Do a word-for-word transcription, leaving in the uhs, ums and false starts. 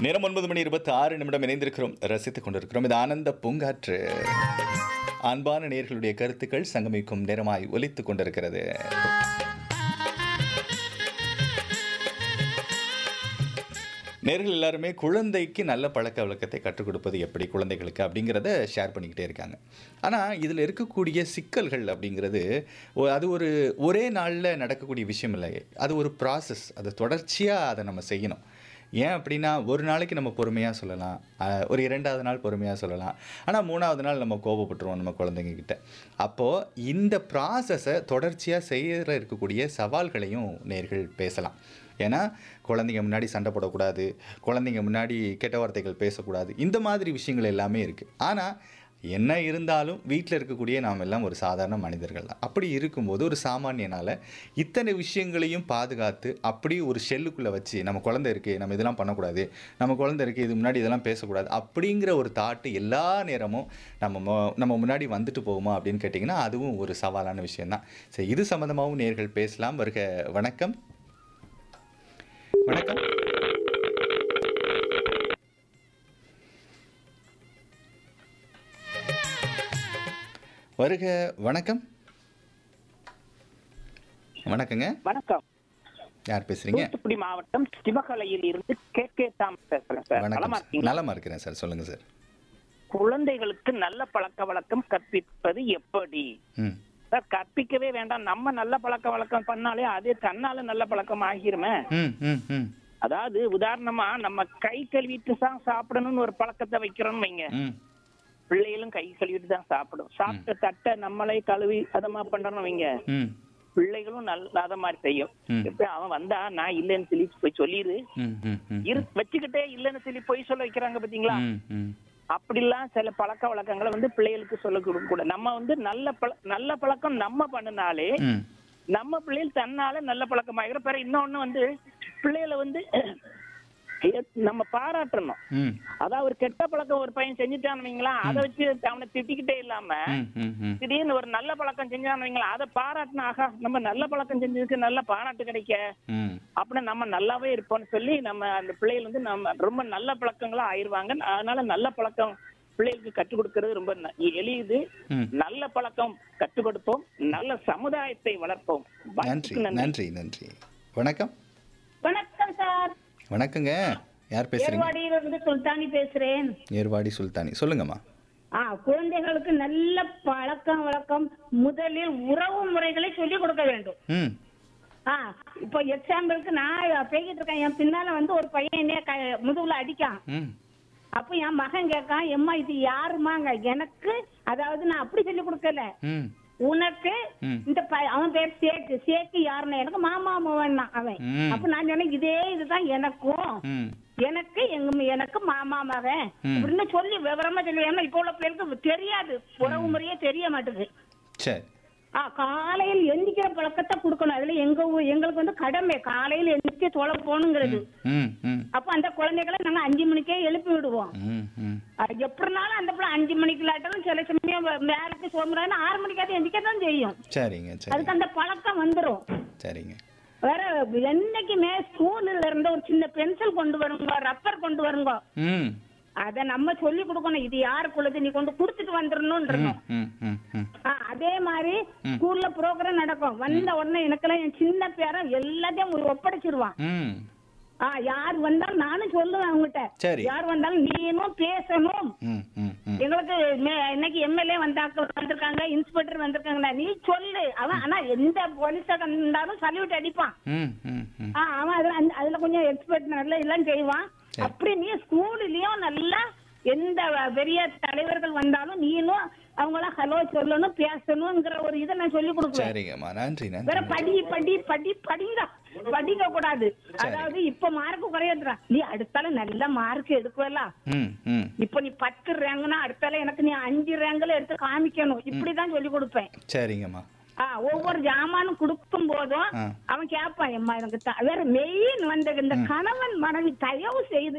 நேரம் ஒன்பது மணி இருபத்தி ஆறு நிமிடம் இணைந்திருக்கிறோம், ரசித்துக் கொண்டிருக்கிறோம். இது ஆனந்த பூங்காற்று. அன்பான நேயர்களுடைய கருத்துக்கள் சங்கமிக்கும் நேரமாய் ஒலித்துக் கொண்டிருக்கிறது. நேயர்கள் எல்லாருமே குழந்தைக்கு நல்ல பழக்க வழக்கத்தை கற்றுக் கொடுப்பது எப்படி குழந்தைகளுக்கு அப்படிங்கிறத ஷேர் பண்ணிக்கிட்டே இருக்காங்க. ஆனால் இதில் இருக்கக்கூடிய சிக்கல்கள் அப்படிங்கிறது ஒ- அது ஒரு ஒரே நாளில் நடக்கக்கூடிய விஷயம் இல்லை. அது ஒரு ப்ராசஸ். அது தொடர்ச்சியாக அதை நம்ம செய்யணும். ஏன் அப்படின்னா ஒரு நாளைக்கு நம்ம பொறுமையாக சொல்லலாம், அஹ், ஒரு இரண்டாவது நாள் பொறுமையாக சொல்லலாம், ஆனால் மூணாவது நாள் நம்ம கோபப்பட்டுருவோம் நம்ம குழந்தைங்க கிட்ட. அப்போது இந்த ப்ராசஸை தொடர்ச்சியாக செய்கிற இருக்கக்கூடிய சவால்களையும் நேர்கள் பேசலாம். ஏன்னா குழந்தைங்க முன்னாடி சண்டை போடக்கூடாது, குழந்தைங்க முன்னாடி கெட்ட வார்த்தைகள் பேசக்கூடாது, இந்த மாதிரி விஷயங்கள் எல்லாமே இருக்குது. ஆனால் என்ன இருந்தாலும் வீட்டில் இருக்கக்கூடிய நாம் எல்லாம் ஒரு சாதாரண மனிதர்கள் தான். அப்படி இருக்கும்போது ஒரு சாமானியனால் இத்தனை விஷயங்களையும் பாதுகாத்து அப்படி ஒரு ஷெல்லுக்குள்ளே வச்சு நம்ம குழந்தை இருக்குது, நம்ம இதெல்லாம் பண்ணக்கூடாது, நம்ம குழந்தை இருக்குது, இது முன்னாடி இதெல்லாம் பேசக்கூடாது அப்படிங்கிற ஒரு தாட்டு எல்லா நேரமும் நம்ம மொ- நம்ம முன்னாடி வந்துட்டு போகுமா அப்படின்னு கேட்டிங்கன்னா அதுவும் ஒரு சவாலான விஷயம்தான். சரி, இது சம்மந்தமாகவும் நேர்கள் பேசலாம். வருக. வணக்கம். வணக்கம். வருக. வணக்கம். வணக்கங்க. வணக்கம். யார் பேசுறீங்க? தூத்துக்குடி மாவட்டம் சிவகலையில் இருந்து கே கே தாம் பேசுறேன் சார். நலமா வணக்கம். இருக்கீங்களா? நலமா இருக்கிறேன் சார், சொல்லுங்க சார். குழந்தைகளுக்கு நல்ல பழக்க வழக்கம் கற்பிப்பது எப்படி ம் சார்? கற்பிக்கவே வேண்டாம், நம்ம நல்ல பழக்க வழக்கம் பண்ணாலே அதே தன்னால நல்ல பழக்கம் ஆகிருமே. ம் ம் ம் அதாவது உதாரணமா நம்ம கை கழுவிட்டு தான் சாப்பிடணும்னு ஒரு பழக்கத்தை வைக்கிறோம்னு வைங்க. ம் பிள்ளைகளும் கை கழுவிட்டு தான் சாப்பிடும். சாப்பிட்ட தட்டை நம்மளே கழுவி அதமா பண்றோம்னு வைங்க, ம் பிள்ளைகளும் நல்ல அத மாதிரி செய்யும். ம். இப்ப அவன் வந்தா நான் இல்லைன்னு சொல்லி போய் சொல்லிடு, ம் ம் ம் இரு வச்சுக்கிட்டே இல்லைன்னு சொல்லி போய் சொல்ல வைக்கிறாங்க பாத்தீங்களா? ம் ம் அப்படிலாம் சில பழக்க வழக்கங்களை வந்து பிள்ளைகளுக்கு சொல்ல கொடுக்க கூட. நம்ம வந்து நல்ல பழ நல்ல பழக்கம் நம்ம பண்ணினாலே ம் நம்ம பிள்ளைகள் தன்னால நல்ல பழக்கம் ஆகிற பிற. இன்னொன்னு வந்து பிள்ளைகளை வந்து நம்ம பாராட்டணும். ம் அதாவது ஒரு கெட்ட பழக்கம் ஒரு பையன் செஞ்சுட்டான்னு வைங்களா, அதை வச்சு அவனை திட்டிக்கிட்டே இல்லாம ம் ம் ம் திடீர்னு ஒரு நல்ல பழக்கம் செஞ்சான்னு வைங்களா, அதை பாராட்டினா ஆகா நம்ம நல்ல பழக்கம் செஞ்சதுக்கு நல்ல பாராட்டு கிடைக்க ம் அப்படின்னு நம்ம நல்லாவே இருப்போம்னு சொல்லி நம்ம அந்த பிள்ளைகள் வந்து நம்ம ரொம்ப நல்ல பழக்கங்களா ஆயிருவாங்க. அதனால நல்ல பழக்கம் பிள்ளைகளுக்கு கற்றுக் கொடுக்கிறது ரொம்ப ந- எளிது. ம். நல்ல பழக்கம் கற்றுக் கொடுப்போம், நல்ல சமுதாயத்தை வளர்ப்போம். நன்றி வாய்ப்புக்கு நன்றி. நன்றி நன்றி. வணக்கம். வணக்கம் சார். வணக்கங்க. யார் பேசுறீங்க? ஏர்வாடியிலிருந்து சுல்தானி பேசுறேன். ஏர்வாடி சுல்தானி, சொல்லுங்கம்மா. ஆ, குழந்தைகளுக்கு நல்ல பழக்கம் வழக்கம் முதலில் உறவு முறைகளை சொல்லிக் கொடுக்க வேண்டும். ம் ஆ, இப்போ எக்ஸாம்பிளுக்கு நான் பேசிட்டு இருக்கேன், என் பின்னால வந்து ஒரு பையன் என்னைய க- முதுகுல அடிக்கான். ம் அப்ப என் மகன் கேட்கான், எம்மா இது யாருமாங்க? எனக்கு அதாவது நான் அப்படி சொல்லி கொடுக்கல, ம் உனக்கு ம். இந்த பை- அவன் பேர் சேக்கு. சேக்கு யாருன்னா எனக்கு மாமா மவன் அவன். ம். அப்ப நான் சொன்னேன் இதே இதுதான் எனக்கும், ம் எனக்கு எங்க எனக்கு மாமா மகன் ம். அப்படின்னு சொல்லி விவரமா சொல்லி. ஏன்னா இப்போ உள்ள பிள்ளைகளுக்கு தெரியாது, உறவு முறையே தெரிய மாட்டேங்குது. சரி. ஆ, காலையில் எந்திக்கிற பழக்கத்தை கொடுக்கணும். அதுல எங்க ஊ- எங்களுக்கு வந்து கடமை காலையில் எந்திரிச்சு தொலை போகணுங்கிறது. ம் ம் அப்ப அந்த குழந்தைகளை நாங்க அஞ்சு மணிக்கே எழுப்பி விடுவோம். ம் ம் அது எப்படினாலும் அந்த பிள்ளை அஞ்சு மணிக்கு இல்லாட்டாலும் சில சமயம் வேலைக்கு சோம்புறான்னு ஆறு மணிக்காவது எந்திக்கத்தான் செய்யும். சரிங்க சரி அதுக்கு அந்த பழக்கம் வந்துரும். சரிங்க. வேற என்னைக்குமே ஸ்கூல்ல இருந்து ஒரு சின்ன பென்சில் கொண்டு வருங்க, ரப்பர் கொண்டு வருங்க, ம் அத நம்ம சொல்லி கொடுக்கணும். இது யாருக்குள்ளது, நீ கொண்டு கொடுத்துட்டு வந்துடணும். ம் ம் ம் அதே மாதிரி ஸ்கூல்ல ப்ரோக்ராம் நடக்கும், வந்த உடனே எனக்கெல்லாம் என் சின்ன பேரன் எல்லாத்தையும் ஒரு ஒப்படைச்சிருவான். ம் ஆ, யார் வந்தாலும் நானும் சொல்லுவேன் அவங்ககிட்ட, சரி. யார் வந்தாலும் நீனும் பேசணும். ம் ம் ம் எங்களுக்கு மே- இன்னைக்கு எம்எல்ஏ வந்தாக்க வந்திருக்காங்க, இன்ஸ்பெக்டர் வந்திருக்காங்க, நீ சொல்லு. அவன் ஆனா எந்த போலீஸா கண்டாலும் சல்யூட் அடிப்பான். ம் ம் ம் ஆ, அவன் அதுல அந்த- அதுல கொஞ்சம் எக்ஸ்பர்ட் நல்லா எல்லாம் செய்வான். சரி. அப்படி நீ ஸ்கூல்லயும் நல்லா எந்த பெரிய தலைவர்கள் வந்தாலும் நீனும் அவங்களாம் ஹலோ சொல்லணும், பேசணுங்கிற ஒரு இதை நான் சொல்லி கொடுக்குறேன். சரிங்கம்மா. நன்றி வேற நன்றி. படி படி படி படிங்க படிக்க கூடாது. அதாவது இப்ப மார்க் குறையதுடா, நீ அடுத்தால நல்ல மார்க் எடுக்கல. ம் ம் இப்ப நீ பத்து ரேங்க்னா அடுத்தால எனக்கு நீ அஞ்சு ரேங்க்ல எடுத்து காமிக்கணும். இப்படிதான் சொல்லி கொடுப்பேன். சரிங்கம்மா. ஆ, ஒவ்வொரு ஜாமானும் கொடுக்கும் போதும் ஆ. அவன் கேட்பான், எம்மா எனக்கு த- வேற மெயின் வந்து இந்த கணவன் மனைவி தயவு செய்து